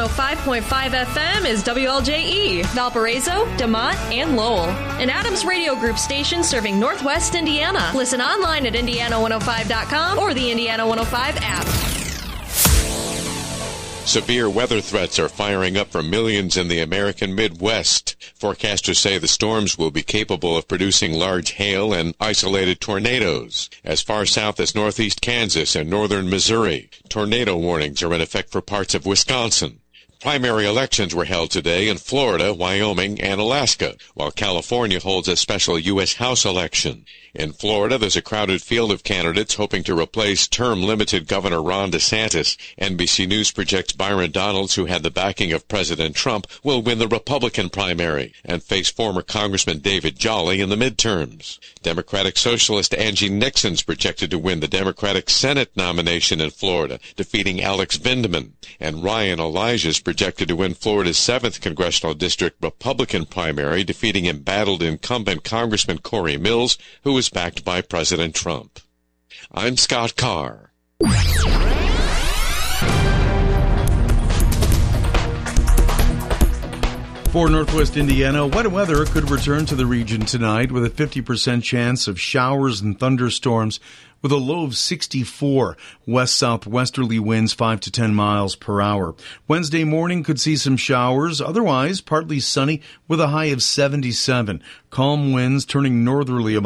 105.5 FM is WLJE, Valparaiso, DeMont, and Lowell. An Adams Radio Group station serving Northwest Indiana. Listen online at Indiana105.com or the Indiana 105 app. Severe weather threats are firing up for millions in the American Midwest. Forecasters say the storms will be capable of producing large hail and isolated tornadoes. As far south as northeast Kansas and northern Missouri, tornado warnings are in effect for parts of Wisconsin. Primary elections were held today in Florida, Wyoming, and Alaska, while California holds a special U.S. House election. In Florida, there's a crowded field of candidates hoping to replace term-limited Governor Ron DeSantis. NBC News projects Byron Donalds, who had the backing of President Trump, will win the Republican primary and face former Congressman David Jolly in the midterms. Democratic Socialist Angie Nixon's projected to win the Democratic Senate nomination in Florida, defeating Alex Vindman. And Ryan Elijah's projected to win Florida's 7th Congressional District Republican primary, defeating embattled incumbent Congressman Corey Mills, who was backed by President Trump. I'm Scott Carr. For Northwest Indiana, wet weather could return to the region tonight with a 50% chance of showers and thunderstorms with a low of 64. West-southwesterly winds 5 to 10 miles per hour. Wednesday morning could see some showers, otherwise partly sunny with a high of 77. Calm winds turning northerly about